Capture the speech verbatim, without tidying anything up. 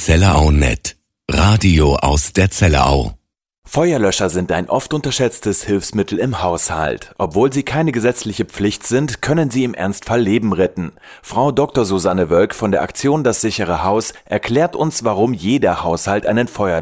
Zellerau Punkt net. Radio aus der Zellerau. Feuerlöscher sind ein oft unterschätztes Hilfsmittel im Haushalt. Obwohl sie keine gesetzliche Pflicht sind, können sie im Ernstfall Leben retten. Frau Doktor Susanne Wölk von der Aktion Das sichere Haus erklärt uns, warum jeder Haushalt einen Feuerlöscher